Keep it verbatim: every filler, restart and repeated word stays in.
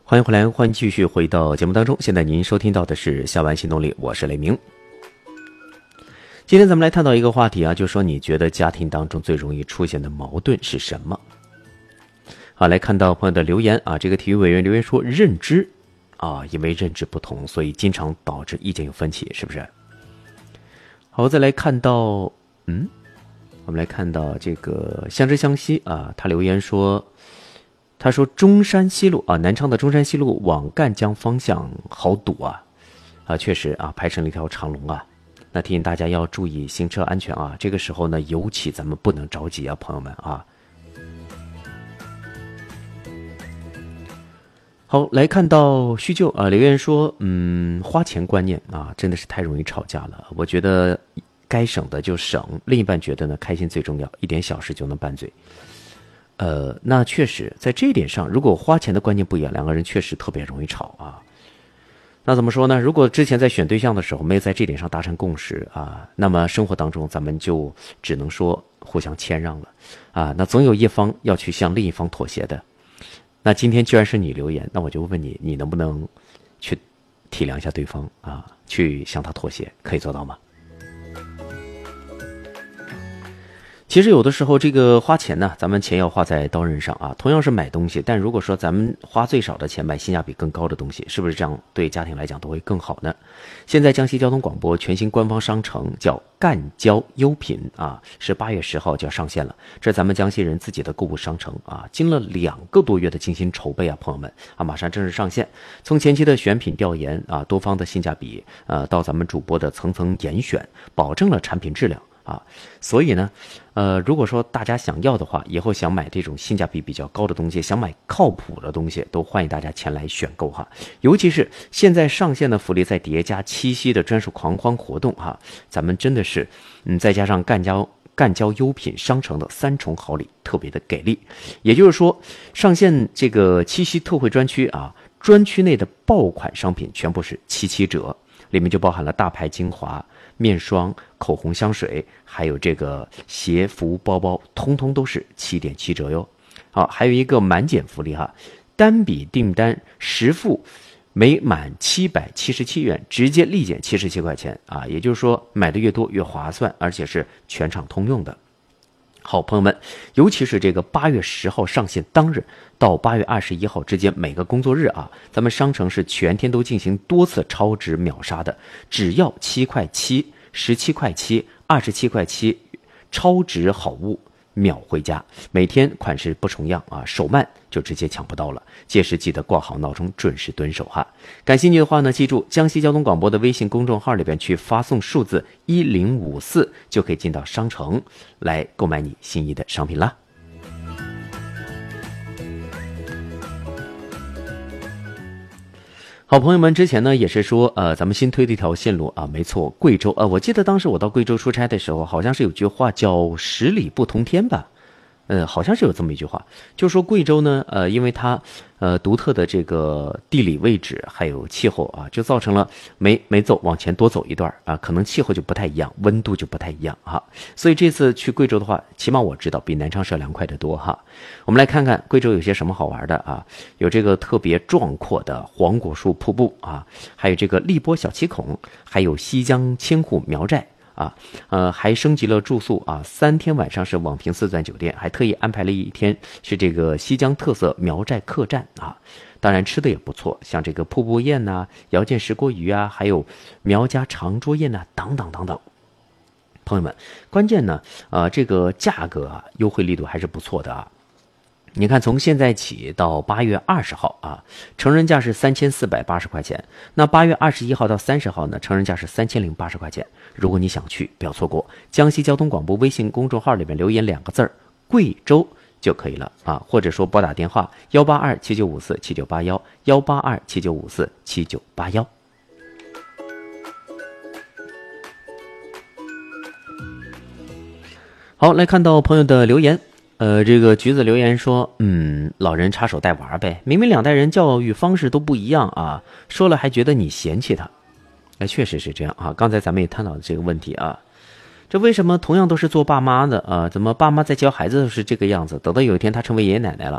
欢迎回来，欢迎继续回到节目当中。现在您收听到的是下完行动力，我是雷鸣。今天咱们来探讨一个话题啊，就是说你觉得家庭当中最容易出现的矛盾是什么？好，来看到朋友的留言啊，这个体育委员留言说认知啊，因为认知不同，所以经常导致意见有分歧，是不是？好，再来看到嗯，我们来看到这个相知相惜啊，他留言说。他说中山西路啊，南昌的中山西路往赣江方向好堵啊，啊，确实啊，排成了一条长龙啊。那提醒大家要注意行车安全啊，这个时候呢，尤其咱们不能着急啊，朋友们啊。好，来看到叙旧啊，留言说，嗯，花钱观念啊，真的是太容易吵架了。我觉得该省的就省，另一半觉得呢，开心最重要，一点小事就能拌嘴。呃，那确实在这一点上，如果花钱的观念不一样，两个人确实特别容易吵啊。那怎么说呢？如果之前在选对象的时候没有在这点上达成共识啊，那么生活当中咱们就只能说互相谦让了啊。那总有一方要去向另一方妥协的。那今天既然是你留言，那我就问你，你能不能去体谅一下对方啊，去向他妥协，可以做到吗？其实有的时候这个花钱呢，咱们钱要花在刀刃上啊。同样是买东西，但如果说咱们花最少的钱买性价比更高的东西，是不是这样对家庭来讲都会更好呢？现在江西交通广播全新官方商城叫赣交优品啊，是八月十号就要上线了。这是咱们江西人自己的购物商城啊，经了两个多月的精心筹备啊，朋友们啊，马上正式上线。从前期的选品调研啊，多方的性价比，呃，到咱们主播的层层严选，保证了产品质量。啊，所以呢，呃，如果说大家想要的话，以后想买这种性价比比较高的东西，想买靠谱的东西，都欢迎大家前来选购哈。尤其是现在上线的福利，再叠加七夕的专属狂欢活动哈，咱们真的是，嗯，再加上赣交赣交优品商城的三重好礼，特别的给力。也就是说，上线这个七夕特惠专区啊，专区内的爆款商品全部是七七折，里面就包含了大牌精华。面霜、口红、香水，还有这个鞋服、包包，通通都是七点七折哟。好，还有一个满减福利哈，单笔订单实付每满七百七十七元，直接立减七十七块钱啊！也就是说，买的越多越划算，而且是全场通用的。好，朋友们，尤其是这个八月十号上线当日到八月二十一号之间每个工作日啊，咱们商城是全天都进行多次超值秒杀的，只要七块七、十七块七、二十七块七，超值好物秒回家。每天款式不重样啊，手慢就直接抢不到了。届时记得挂好闹钟，准时蹲守哈。感兴趣的话呢，记住江西交通广播的微信公众号里边去发送数字一零五四，就可以进到商城来购买你心仪的商品啦。好朋友们，之前呢也是说，呃，咱们新推的一条线路啊，没错，贵州，呃，我记得当时我到贵州出差的时候，好像是有句话叫十里不同天吧。呃，好像是有这么一句话，就是说贵州呢，呃，因为它呃独特的这个地理位置还有气候啊，就造成了每每走往前多走一段啊，可能气候就不太一样，温度就不太一样哈。所以这次去贵州的话，起码我知道比南昌是要凉快得多哈。我们来看看贵州有些什么好玩的啊，有这个特别壮阔的黄果树瀑布啊，还有这个荔波小七孔，还有西江千户苗寨。啊，呃，还升级了住宿啊，三天晚上是网评四钻酒店，还特意安排了一天是这个西江特色苗寨客栈啊。当然吃的也不错，像这个瀑布宴呐、啊、姚见石锅鱼啊，还有苗家长桌宴呐、啊，等等等等。朋友们，关键呢，呃，这个价格啊，优惠力度还是不错的啊。你看，从现在起到八月二十号啊，成人价是三千四百八十块钱。那八月二十一号到三十号呢，成人价是三千零八十块钱。如果你想去，不要错过。江西交通广播微信公众号里面留言两个字儿“贵州”就可以了啊，或者说拨打电话幺八二七九五四七九八幺幺八二七九五四七九八幺。好，来看到朋友的留言。呃，这个橘子留言说，嗯，老人插手带娃呗，明明两代人教育方式都不一样啊，说了还觉得你嫌弃他，哎，确实是这样啊。刚才咱们也探讨了这个问题啊，这为什么同样都是做爸妈的啊，怎么爸妈在教孩子都是这个样子，等到有一天他成为爷爷奶奶了